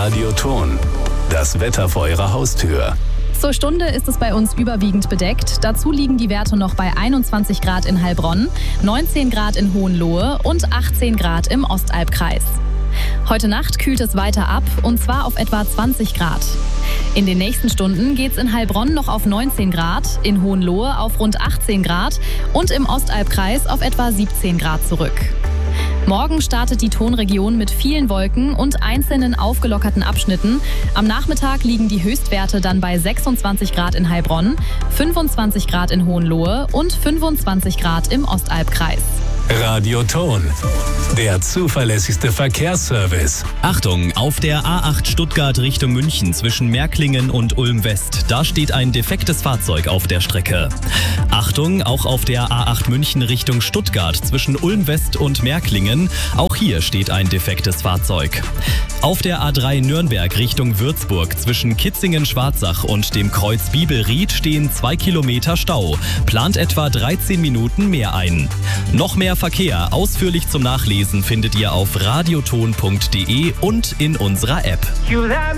Radioton. Das Wetter vor Ihrer Haustür. Zur Stunde ist es bei uns überwiegend bedeckt. Dazu liegen die Werte noch bei 21 Grad in Heilbronn, 19 Grad in Hohenlohe und 18 Grad im Ostalbkreis. Heute Nacht kühlt es weiter ab, und zwar auf etwa 20 Grad. In den nächsten Stunden geht es in Heilbronn noch auf 19 Grad, in Hohenlohe auf rund 18 Grad und im Ostalbkreis auf etwa 17 Grad zurück. Morgen startet die Tonregion mit vielen Wolken und einzelnen aufgelockerten Abschnitten. Am Nachmittag liegen die Höchstwerte dann bei 26 Grad in Heilbronn, 25 Grad in Hohenlohe und 25 Grad im Ostalbkreis. Radioton, der zuverlässigste Verkehrsservice. Achtung, auf der A8 Stuttgart Richtung München zwischen Märklingen und Ulm-West. Da steht ein defektes Fahrzeug auf der Strecke. Achtung, auch auf der A8 München Richtung Stuttgart zwischen Ulm-West und Märklingen. Auch hier steht ein defektes Fahrzeug. Auf der A3 Nürnberg Richtung Würzburg zwischen Kitzingen-Schwarzach und dem Kreuz Bibelried stehen 2 Kilometer Stau. Plant etwa 13 Minuten mehr ein. Noch mehr Verkehr ausführlich zum Nachlesen findet ihr auf radioton.de und in unserer App.